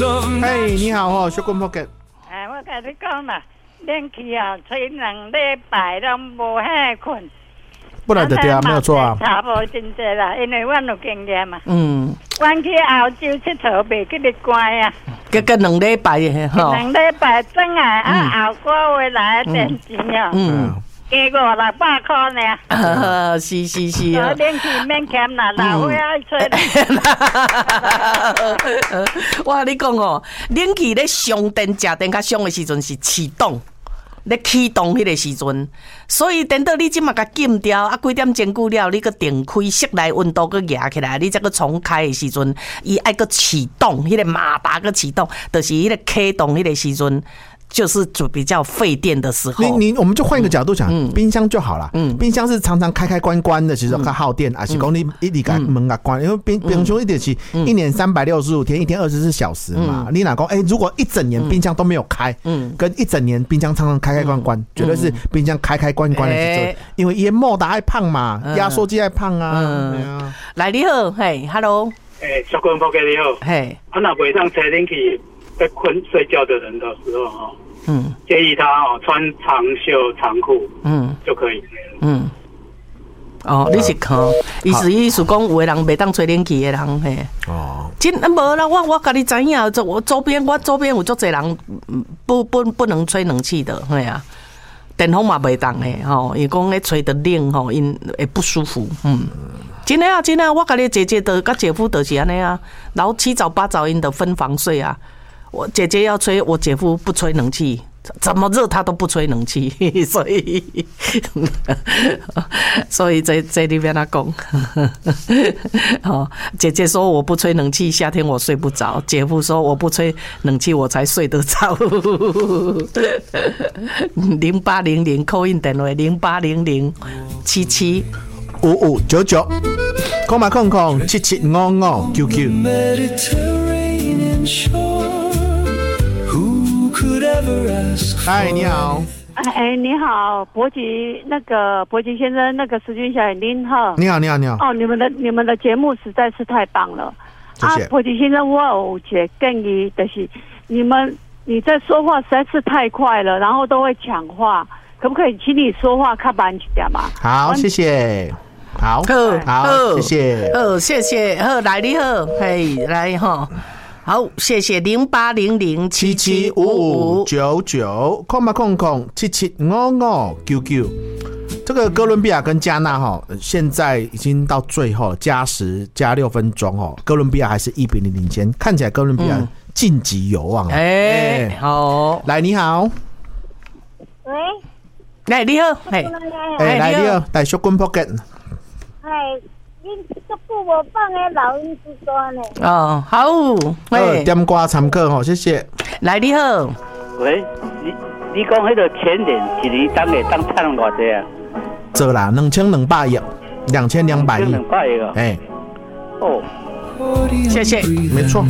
哎，你好哦，小滚 Pocket。 哎，我跟你讲啦，冷气啊，吹2礼拜都无遐困。 不然就对啊，没有错啊。 差无真济啦，因为阮有经验嘛。阮去澳洲佚佗，袂记你乖啊。 个2礼拜吼。 2礼拜转来后个月来电钱哦。加500块呢。 是。 冷气免欠啦，老岁爱吹。 我跟你讲哦，冷气咧上电、食电较上的时阵是启动。咧启动迄个时阵，所以等到你即马甲禁掉啊，几点钟久了，你个电开室内温度个压起来，你再个重开的时阵，伊爱个启动，迄个马达个启动，就是迄个启动迄个时阵。就是比较费电的时候， 我们就换一个角度讲，冰箱就好了。冰箱是常常开关的，其实较耗电，还是讲你一直把门给关，因为冰箱一点是一年365天，一天24小时嘛。你哪讲？如果一整年冰箱都没有开，跟一整年冰箱常常开关，绝对是冰箱开关的时候，因为烟莫达爱胖嘛，压缩机爱胖啊。 来你好，嘿 ，Hello， 小坤宝哥你好， 嘿， 那袂当吹冷气。在睡觉的人的时候建议他穿长袖长裤就可以你是看，意思讲有的人袂当吹冷气的人嘿。真无啦，我甲你知影，我周边有足侪人不能吹冷气的，嘿啊，电风嘛袂当的吼，伊讲咧吹得冷吼，因会不舒服，真的啊，我甲你姐姐的甲姐夫就是安尼啊，然后7早8早因的分房睡啊。我姐姐要吹，我姐夫不吹冷气，怎么热他都不吹冷气，所以这里边他讲，姐姐说我不吹冷气，夏天我睡不着；姐夫说我不吹冷气，我才睡得着。0800 call in 电话0800775599， 空嘛空775599。嗨，你好。 哎，你好，伯吉先生，那个石君小姐，您好。 你好。 哦，你们的节目实在是太棒了。 谢谢。 伯吉先生，我有一个建议，就是你在说话实在是太快了，然后都会抢话，可不可以请你说话较慢一点嘛？ 好，谢谢。好，谢谢。 谢谢。好，来你好，嘿，来哈。好，谢谢0800775599， 空嘛空775599。这个哥伦比亚跟加纳现在已经到最后加时加6分钟哥伦比亚还是1-0领先，看起来哥伦比亚晋级有望了。 好， 来你好， 喂， 来你好， 来你好，来小滚 Pocket。 恁足久无放的老鹰之歌呢？ 好， 点歌参考谢谢。 来你好， 喂，你讲迄个前年一年当会当赚偌济啊？ 做啦，2200亿，2200亿。 2200亿啊！ 哎， 谢谢， 没错。